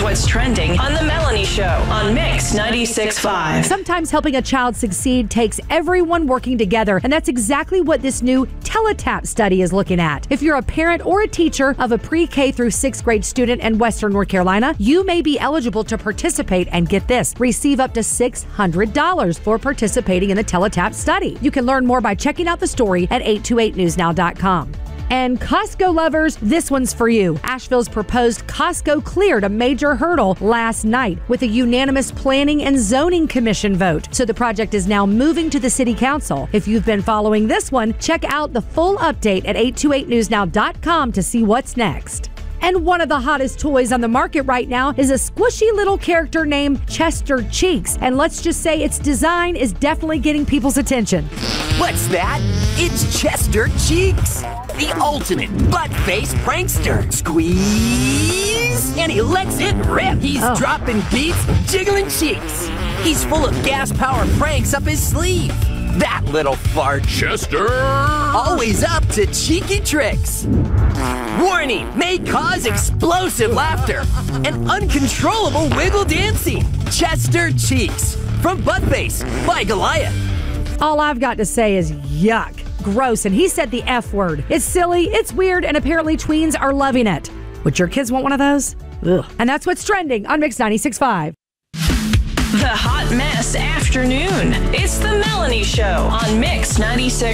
what's trending on The Melanie Show on Mix 96.5. Sometimes helping a child succeed takes everyone working together, and that's exactly what this new Teletap study is looking at. If you're a parent or a teacher of a pre-K through 6th grade student in Western North Carolina, you may be eligible to participate and get this, receive up to $600 for participating in the Teletap study. You can learn more by checking out the story at 828newsnow.com. And Costco lovers, this one's for you. Asheville's proposed Costco cleared a major hurdle last night with a unanimous Planning and Zoning Commission vote. So the project is now moving to the City Council. If you've been following this one, check out the full update at 828newsnow.com to see what's next. And one of the hottest toys on the market right now is a squishy little character named Chester Cheeks. And let's just say its design is definitely getting people's attention. What's that? It's Chester Cheeks, the ultimate butt-face prankster. Squeeze, and he lets it rip. He's dropping beats, jiggling cheeks. He's full of gas-powered pranks up his sleeve. That little fart. Chester! Always up to cheeky tricks. Warning, may cause explosive laughter and uncontrollable wiggle dancing. Chester Cheeks from Buttface by Goliath. All I've got to say is yuck, gross, and he said the F word. It's silly, it's weird, and apparently tweens are loving it. Would your kids want one of those? Ugh. And that's what's trending on Mix 96.5. The Hot Mess Afternoon. It's The Melanie Show on Mix 96.